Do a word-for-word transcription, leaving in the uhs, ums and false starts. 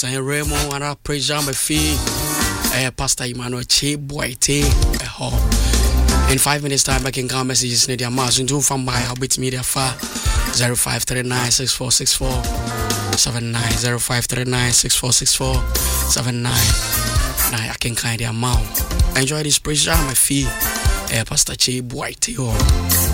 Saint Remo and I praise my fee. Eh, Pastor Emmanuel Che Boite. In five minutes time, I can come messages in the Amazon to from my Hobbit Media far zero five three nine six four six four seven nine zero five three nine six four six four seven nine. Now I can kind the amount. Enjoy this praise my fee. Eh, Pastor Che Boite.